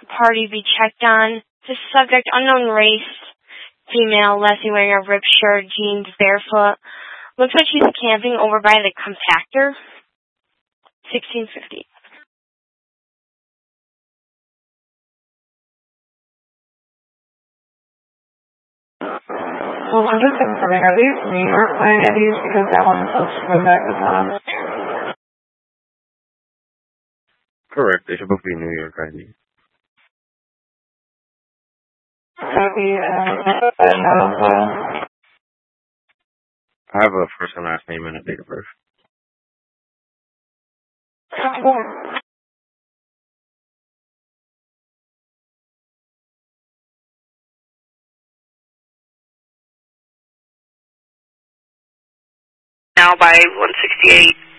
party be checked on. The subject, unknown race, female, Leslie wearing a ripped shirt, jeans, barefoot. Looks like she's camping over by the compactor. 1650. Well, I'm just confirming, are these New York line Eddies? Because that one's supposed to go back to Tom. Correct, they should both be New York ID. Copy, I have a first and last name and a date of birth. Now by 168.